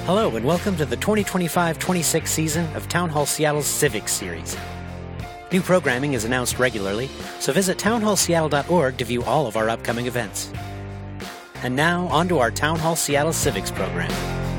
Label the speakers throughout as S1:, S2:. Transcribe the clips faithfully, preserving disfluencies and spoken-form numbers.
S1: Hello, and welcome to the twenty twenty-five twenty-six season of Town Hall Seattle's Civics Series. New programming is announced regularly, so visit town hall seattle dot org to view all of our upcoming events. And now, on to our Town Hall Seattle Civics program.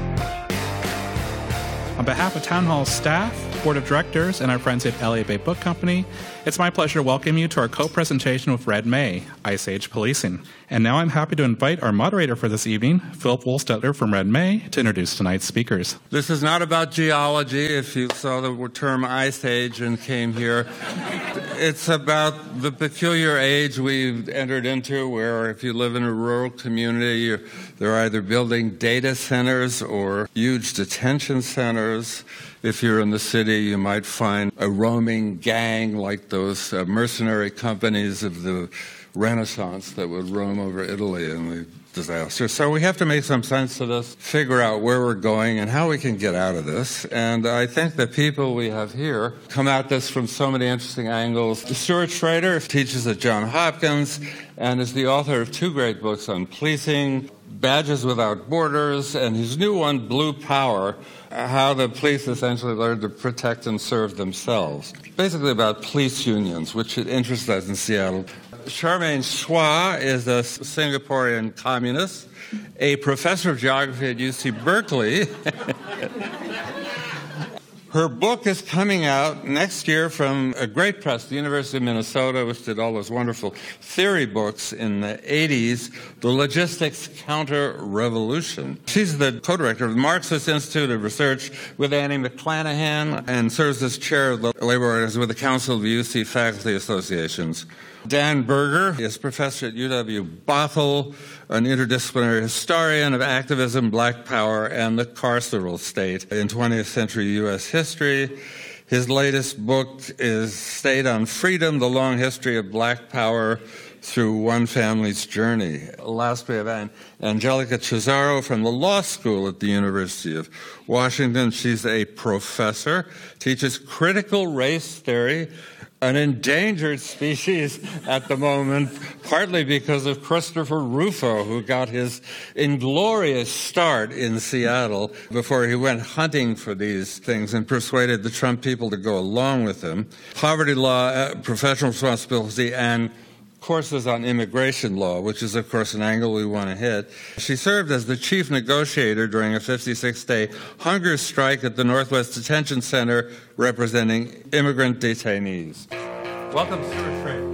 S2: On behalf of Town Hall staff, Board of Directors, and our friends at L A Bay Book Company, it's my pleasure to welcome you to our co-presentation with Red May, Ice Age Policing. And now I'm happy to invite our moderator for this evening, Philip Wohlstetler from Red May, to introduce tonight's speakers.
S3: This is not about geology, if you saw the term Ice Age and came here. It's about the peculiar age we've entered into where if you live in a rural community, you're, they're either building data centers or huge detention centers. If you're in the city, you might find a roaming gang like those uh, mercenary companies of the Renaissance that would roam over Italy in the disaster. So we have to make some sense of this, figure out where we're going and how we can get out of this. And I think the people we have here come at this from so many interesting angles. Stuart Schrader teaches at Johns Hopkins and is the author of two great books on policing, Badges Without Borders, and his new one, Blue Power, how the police essentially learned to protect and serve themselves. Basically about police unions, which interests us in Seattle. Charmaine Chua is a Singaporean communist, a professor of geography at U C Berkeley. Her book is coming out next year from a great press, the University of Minnesota, which did all those wonderful theory books in the eighties, The Logistics Counter-Revolution. She's the co-director of the Marxist Institute of Research with Annie McClanahan and serves as chair of the labor organization with the Council of U C Faculty Associations. Dan Berger is professor at U W Bothell, an interdisciplinary historian of activism, black power, and the carceral state in twentieth century U S history. His latest book is State on Freedom, The Long History of Black Power Through One Family's Journey. Last we have Angelica Cesaro from the Law School at the University of Washington. She's a professor, teaches critical race theory, an endangered species at the moment, partly because of Christopher Rufo, who got his inglorious start in Seattle before he went hunting for these things and persuaded the Trump people to go along with him. Poverty law, uh, professional responsibility, and courses on immigration law, which is, of course, an angle we want to hit. She served as the chief negotiator during a fifty-six day hunger strike at the Northwest Detention Center representing immigrant detainees. Welcome, Stuart Schrader.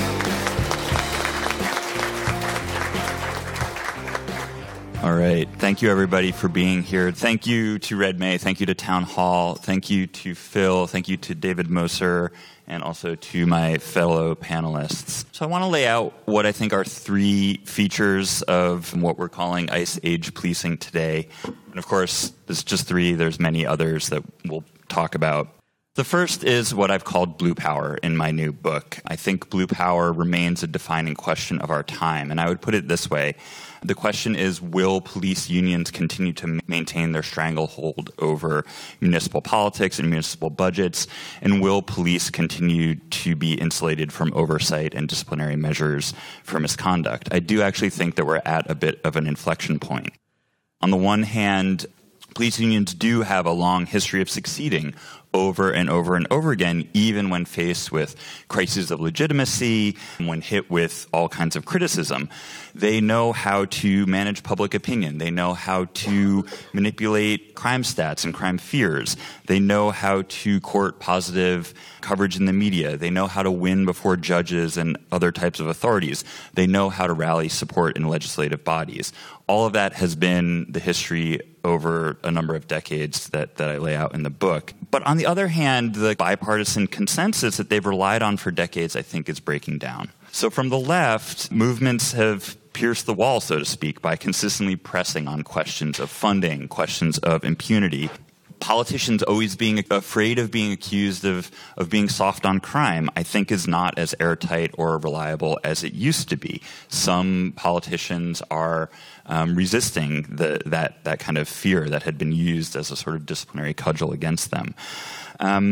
S4: All right. Thank you, everybody, for being here. Thank you to Red May. Thank you to Town Hall. Thank you to Phil. Thank you to David Moser, and also to my fellow panelists. So I want to lay out what I think are three features of what we're calling Ice Age Policing today. And of course, there's just three. There's many others that we'll talk about. The first is what I've called blue power in my new book. I think blue power remains a defining question of our time. And I would put it this way. The question is, will police unions continue to maintain their stranglehold over municipal politics and municipal budgets? And will police continue to be insulated from oversight and disciplinary measures for misconduct? I do actually think that we're at a bit of an inflection point. On the one hand, police unions do have a long history of succeeding over and over and over again, even when faced with crises of legitimacy, when hit with all kinds of criticism. They know how to manage public opinion. They know how to manipulate crime stats and crime fears. They know how to court positive coverage in the media. They know how to win before judges and other types of authorities. They know how to rally support in legislative bodies. All of that has been the history over a number of decades that, that I lay out in the book. But on the other hand, the bipartisan consensus that they've relied on for decades, I think, is breaking down. So from the left, movements have pierced the wall, so to speak, by consistently pressing on questions of funding, questions of impunity. Politicians always being afraid of being accused of, of being soft on crime, I think is not as airtight or reliable as it used to be. Some politicians are um, resisting the, that, that kind of fear that had been used as a sort of disciplinary cudgel against them. Um,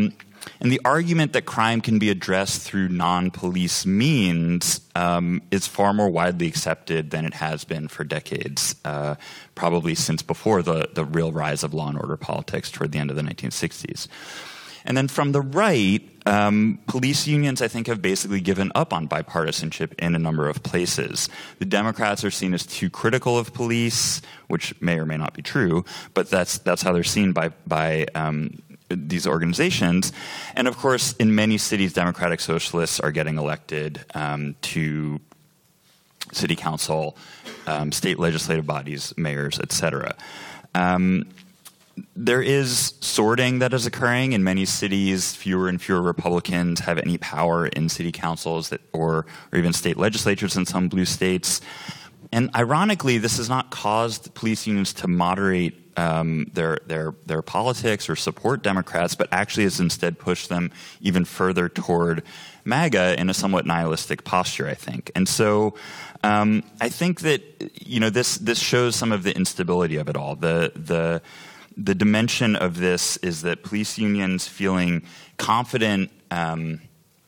S4: And the argument that crime can be addressed through non-police means um, is far more widely accepted than it has been for decades, uh, probably since before the, the real rise of law and order politics toward the end of the nineteen sixties. And then from the right, um, police unions, I think, have basically given up on bipartisanship in a number of places. The Democrats are seen as too critical of police, which may or may not be true, but that's that's how they're seen by by um, these organizations. And of course, in many cities, Democratic Socialists are getting elected um, to city council, um, state legislative bodies, mayors, et cetera. Um, There is sorting that is occurring in many cities. Fewer and fewer Republicans have any power in city councils that, or, or even state legislatures in some blue states. And ironically, this has not caused police unions to moderate um, their, their, their politics or support Democrats, but actually has instead pushed them even further toward MAGA in a somewhat nihilistic posture, I think. And so um, I think that, you know, this, this shows some of the instability of it all. The, the, The dimension of this is that police unions feeling confident um,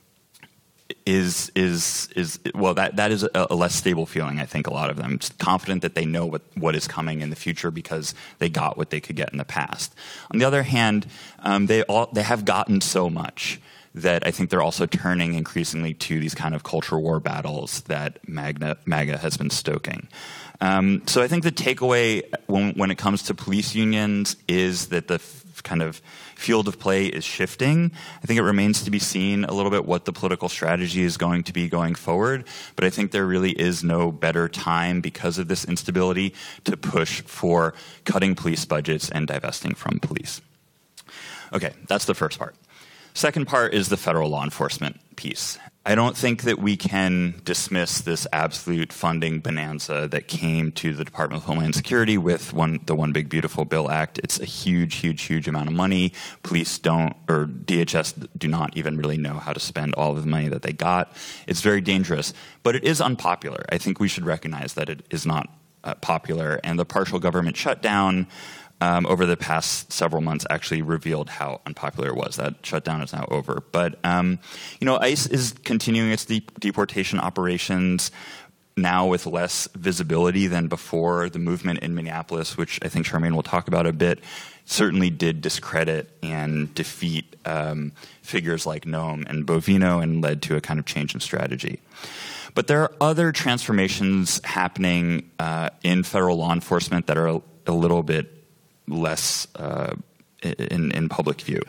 S4: is is is well that that is a, a less stable feeling. I think a lot of them just confident that they know what what is coming in the future because they got what they could get in the past. On the other hand, um, they all they have gotten so much that I think they're also turning increasingly to these kind of culture war battles that MAGA, MAGA has been stoking. Um, so I think the takeaway when, when it comes to police unions is that the f- kind of field of play is shifting. I think it remains to be seen a little bit what the political strategy is going to be going forward, but I think there really is no better time because of this instability to push for cutting police budgets and divesting from police. Okay, that's the first part. Second part is the federal law enforcement piece. I don't think that we can dismiss this absolute funding bonanza that came to the Department of Homeland Security with one, the One Big Beautiful Bill Act. It's a huge, huge, huge amount of money. Police don't, or D H S do not even really know how to spend all of the money that they got. It's very dangerous, but it is unpopular. I think we should recognize that it is not uh, popular, and the partial government shutdown Um, over the past several months actually revealed how unpopular it was. That shutdown is now over. But, um, you know, ICE is continuing its de- deportation operations now with less visibility than before. The movement in Minneapolis, which I think Charmaine will talk about a bit, certainly did discredit and defeat um, figures like Noam and Bovino and led to a kind of change in strategy. But there are other transformations happening uh, in federal law enforcement that are a, a little bit less uh, in, in public view.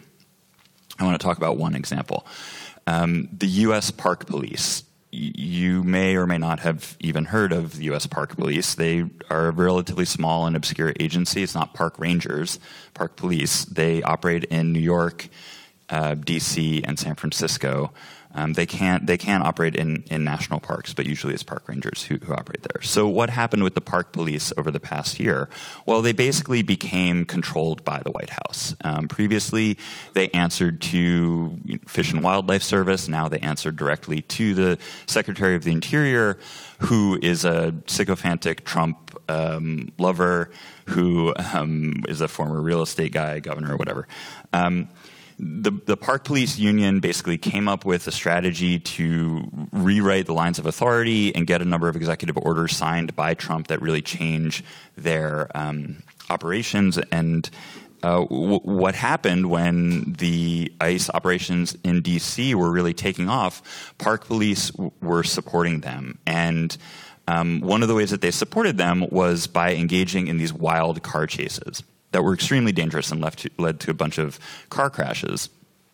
S4: I want to talk about one example. Um, the U S Park Police. Y- you may or may not have even heard of the U S Park Police. They are a relatively small and obscure agency. It's not park rangers, Park Police. They operate in New York, uh, D C, and San Francisco. Um, they can't they can operate in, in national parks, but usually it's park rangers who, who operate there. So what happened with the Park Police over the past year? Well, they basically became controlled by the White House. Um, previously, they answered to Fish and Wildlife Service. Now they answered directly to the Secretary of the Interior, who is a sycophantic Trump um, lover, who um, is a former real estate guy, governor, or whatever. Um, The, the Park Police Union basically came up with a strategy to rewrite the lines of authority and get a number of executive orders signed by Trump that really change their um, operations. And uh, w- what happened when the ICE operations in D C were really taking off, Park Police w- were supporting them. And um, one of the ways that they supported them was by engaging in these wild car chases that were extremely dangerous and left to, led to a bunch of car crashes.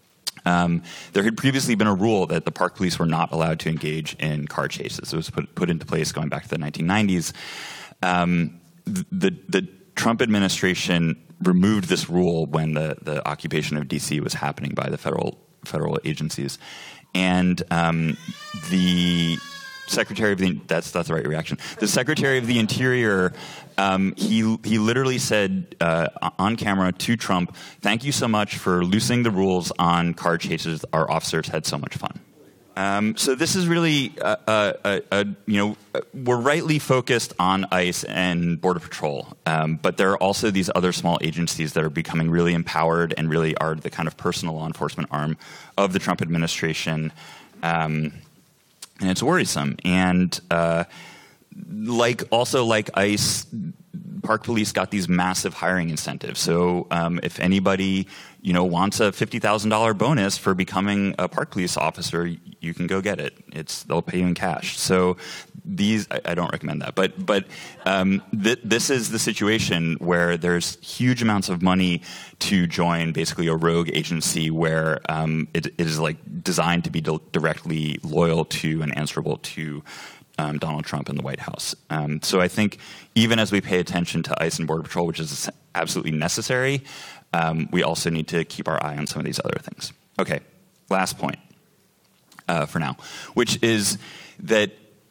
S4: Um, there had previously been a rule that the Park Police were not allowed to engage in car chases. It was put, put into place going back to the nineteen nineties. Um, the, the Trump administration removed this rule when the, the occupation of D C was happening by the federal federal agencies. And um, the Secretary of the that's that's the right reaction. The Secretary of the Interior, um, he he literally said uh, on camera to Trump, "Thank you so much for loosening the rules on car chases. Our officers had so much fun." Um, so this is really, uh, uh, uh, uh, you know, we're rightly focused on ICE and Border Patrol, um, but there are also these other small agencies that are becoming really empowered and really are the kind of personal law enforcement arm of the Trump administration, um, and it's worrisome. And uh, like also like ICE, Park Police got these massive hiring incentives. So um, if anybody, you know, wants a fifty thousand dollars bonus for becoming a Park Police officer, you can go get it. It's they'll pay you in cash. So these, I, I don't recommend that. But but um, th- this is the situation where there's huge amounts of money to join basically a rogue agency where um, it, it is like designed to be di- directly loyal to and answerable to Um, Donald Trump in the White House. Um, so I think even as we pay attention to ICE and Border Patrol, which is absolutely necessary, um, we also need to keep our eye on some of these other things. Okay, last point uh, for now, which is that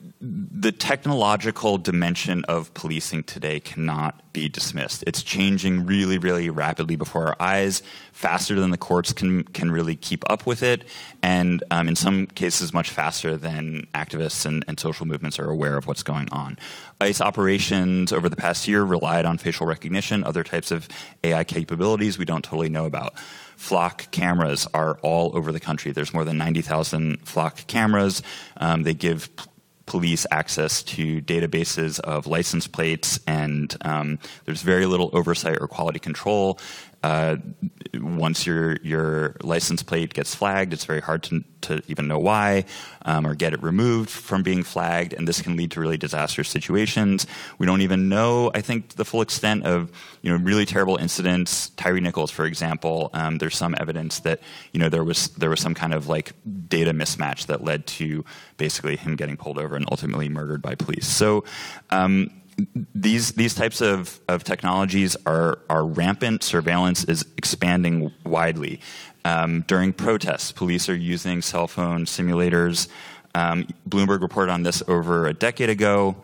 S4: the technological dimension of policing today cannot be dismissed. It's changing really, really rapidly before our eyes, faster than the courts can can really keep up with it, and um, in some cases much faster than activists and, and social movements are aware of what's going on. ICE operations over the past year relied on facial recognition, other types of A I capabilities we don't totally know about. Flock cameras are all over the country. There's more than ninety thousand Flock cameras. Um, they give police access to databases of license plates, and um, there's very little oversight or quality control. Uh, once your your license plate gets flagged, it's very hard to, to even know why um, or get it removed from being flagged, and this can lead to really disastrous situations. We don't even know, I think, the full extent of you know really terrible incidents. Tyree Nichols, for example, um, there's some evidence that you know there was there was some kind of like data mismatch that led to basically him getting pulled over and ultimately murdered by police. So. Um, These these types of, of technologies are are rampant. Surveillance is expanding widely. Um, during protests, police are using cell phone simulators. Um, Bloomberg reported on this over a decade ago,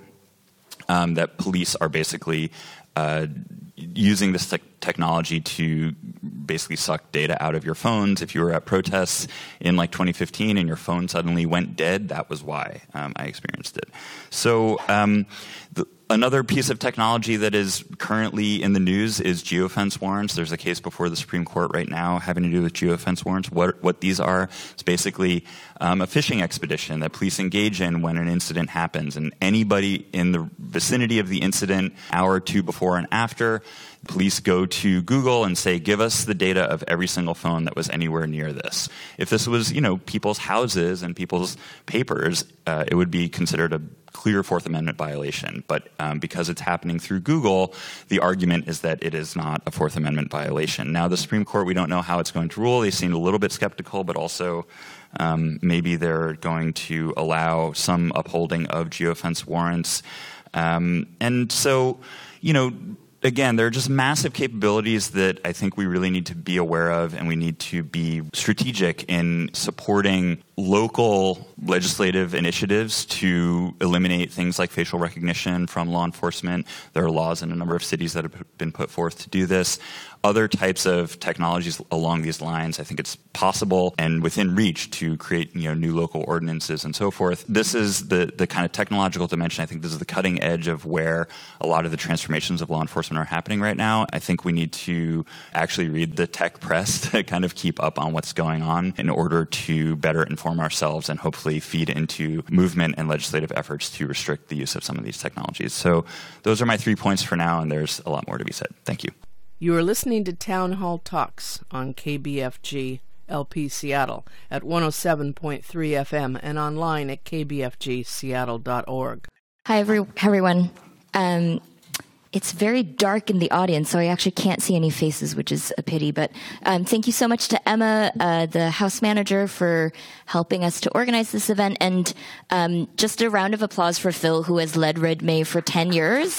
S4: um, that police are basically uh, using this te- technology to basically suck data out of your phones. If you were at protests in like twenty fifteen and your phone suddenly went dead, that was why um, I experienced it. So um, the Another piece of technology that is currently in the news is geofence warrants. There's a case before the Supreme Court right now having to do with geofence warrants. What, what these are, it's basically um, a fishing expedition that police engage in when an incident happens. And anybody in the vicinity of the incident, hour or two before and after, police go to Google and say, give us the data of every single phone that was anywhere near this. If this was, you know, people's houses and people's papers, uh, it would be considered a clear Fourth Amendment violation. But um, because it's happening through Google, the argument is that it is not a Fourth Amendment violation. Now, the Supreme Court, we don't know how it's going to rule. They seemed a little bit skeptical, but also um, maybe they're going to allow some upholding of geofence warrants. Um, and so, you know, again, there are just massive capabilities that I think we really need to be aware of, and we need to be strategic in supporting local legislative initiatives to eliminate things like facial recognition from law enforcement. There are laws in a number of cities that have been put forth to do this. Other types of technologies along these lines, I think it's possible and within reach to create, you know, new local ordinances and so forth. This is the, the kind of technological dimension. I think this is the cutting edge of where a lot of the transformations of law enforcement are happening right now. I think we need to actually read the tech press to kind of keep up on what's going on in order to better inform ourselves and hopefully feed into movement and legislative efforts to restrict the use of some of these technologies. So those are my three points for now, and there's a lot more to be said. Thank you.
S5: You are listening to Town Hall Talks on K B F G L P Seattle at one oh seven point three F M and online at k b f g seattle dot org.
S6: Hi, every, everyone. Um, it's very dark in the audience, so I actually can't see any faces, which is a pity. But um, thank you so much to Emma, uh, the house manager, for helping us to organize this event. And um, just a round of applause for Phil, who has led Red May for ten years.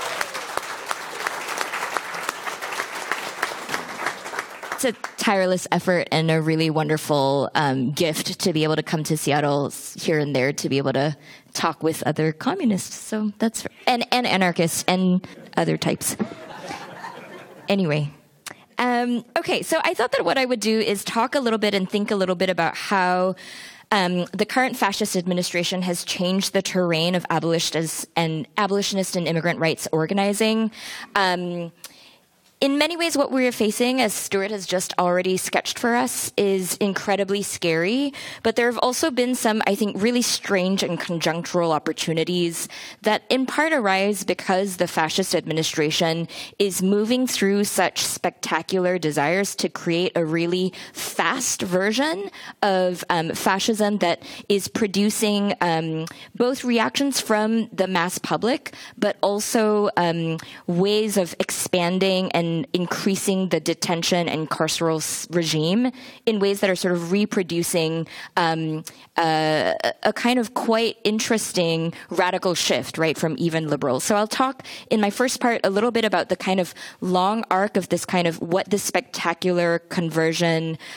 S6: It's a tireless effort and a really wonderful um, gift to be able to come to Seattle here and there to be able to talk with other communists. So that's and, and anarchists and other types. Anyway, um, okay. So I thought that what I would do is talk a little bit and think a little bit about how um, the current fascist administration has changed the terrain of abolitionist and abolitionist and immigrant rights organizing. Um, In many ways, what we're facing, as Stuart has just already sketched for us, is incredibly scary. But there have also been some, I think, really strange and conjunctural opportunities that in part arise because the fascist administration is moving through such spectacular desires to create a really fast version of um, fascism that is producing um, both reactions from the mass public, but also um, ways of expanding and And increasing the detention and carceral regime in ways that are sort of reproducing um, uh, a kind of quite interesting radical shift, right, from even liberals. So I'll talk in my first part a little bit about the kind of long arc of this kind of what this spectacular conversion